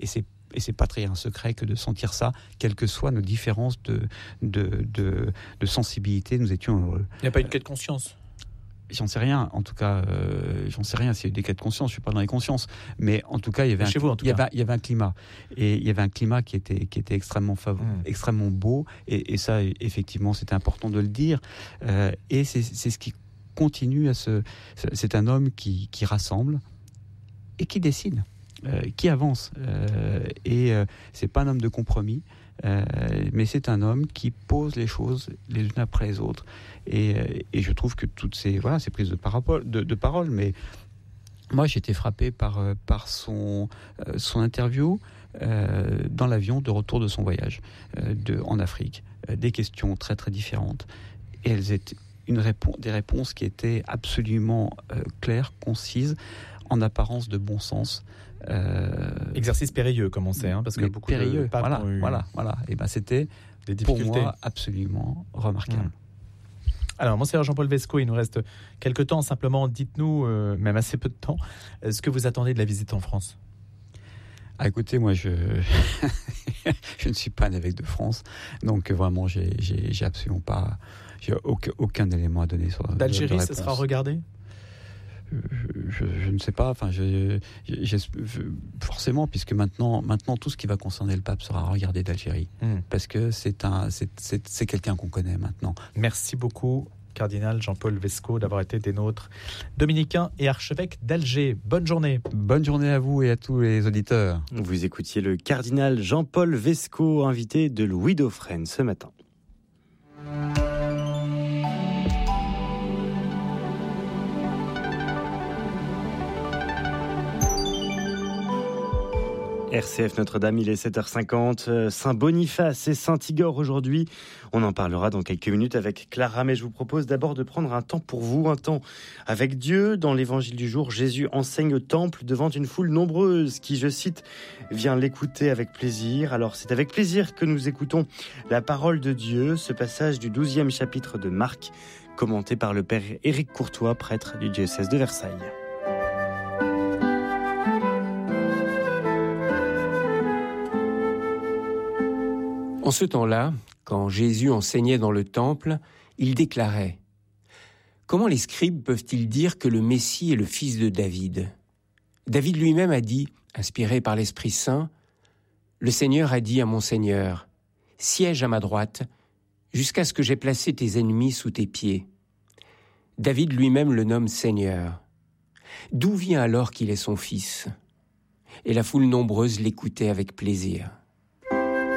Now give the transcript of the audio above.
c'est pas trahir un secret que de sentir ça, quelles que soient nos différences de sensibilité, nous étions heureux. Il n'y a pas une quête de conscience? J'en sais rien, en tout cas, s'il y a eu des cas de conscience, je suis pas dans les consciences, mais en tout cas, il y avait un climat, et il y avait un climat qui était extrêmement extrêmement beau, et ça, effectivement, c'était important de le dire, et c'est ce qui continue c'est un homme qui rassemble et qui décide, qui avance, et c'est pas un homme de compromis. Mais c'est un homme qui pose les choses les unes après les autres, et je trouve que toutes ces prises de parole, mais moi j'ai été frappé par son interview dans l'avion de retour de son voyage en Afrique, des questions très très différentes, et elles étaient des réponses qui étaient absolument claires, concises, en apparence de bon sens. Exercice périlleux, comme on sait, parce que beaucoup périlleux, de papes ont eu Et c'était des difficultés. Pour moi absolument remarquable. Alors, Monseigneur Jean-Paul Vesco, il nous reste quelques temps. Simplement, dites-nous, même assez peu de temps, ce que vous attendez de la visite en France. Écoutez, moi, je ne suis pas un évêque de France, donc vraiment, j'ai absolument pas, j'ai aucun élément à donner sur d'Algérie, ce sera regardé? Je ne sais pas, forcément, puisque maintenant tout ce qui va concerner le pape sera regardé d'Algérie, parce que c'est quelqu'un qu'on connaît maintenant. Merci beaucoup, cardinal Jean-Paul Vesco, d'avoir été des nôtres, dominicain et archevêque d'Alger. Bonne journée. Bonne journée à vous et à tous les auditeurs. Vous écoutiez le cardinal Jean-Paul Vesco, invité de Louis Dauphren ce matin. RCF Notre-Dame, il est 7h50. Saint-Boniface et Saint-Igor aujourd'hui. On en parlera dans quelques minutes avec Clara, mais je vous propose d'abord de prendre un temps pour vous, un temps avec Dieu. Dans l'évangile du jour, Jésus enseigne au temple devant une foule nombreuse qui, je cite, vient l'écouter avec plaisir. Alors c'est avec plaisir que nous écoutons la parole de Dieu, ce passage du 12e chapitre de Marc, commenté par le père Éric Courtois, prêtre du diocèse de Versailles. En ce temps-là, quand Jésus enseignait dans le temple, il déclarait « Comment les scribes peuvent-ils dire que le Messie est le fils de David ? David lui-même a dit, inspiré par l'Esprit Saint, « Le Seigneur a dit à mon Seigneur, « Siège à ma droite, jusqu'à ce que j'aie placé tes ennemis sous tes pieds. » David lui-même le nomme Seigneur. D'où vient alors qu'il est son fils ? Et la foule nombreuse l'écoutait avec plaisir.